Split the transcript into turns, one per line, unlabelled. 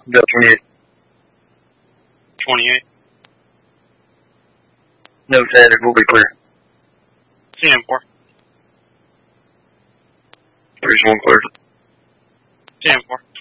Delta 28.
28.
No static, we'll be clear.
CM4.
31 clear.
CM4.